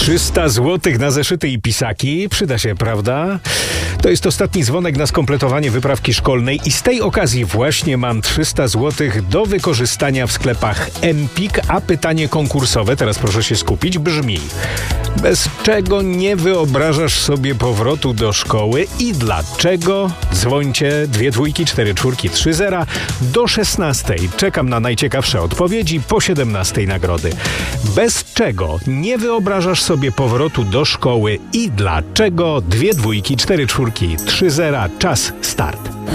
300 złotych na zeszyty i pisaki. Przyda się, prawda? To jest ostatni dzwonek na skompletowanie wyprawki szkolnej i z tej okazji właśnie mam 300 złotych do wykorzystania w sklepach Empik, a pytanie konkursowe, teraz proszę się skupić, brzmi: bez czego nie wyobrażasz sobie powrotu do szkoły i dlaczego? Dzwońcie 2 dwójki, 4 czwórki, 3 zera do 16. Czekam na najciekawsze odpowiedzi, po 17 nagrody. Bez czego nie wyobrażasz sobie powrotu do szkoły i dlaczego? 2 dwójki, 4 czwórki, 3 zera, czas, start.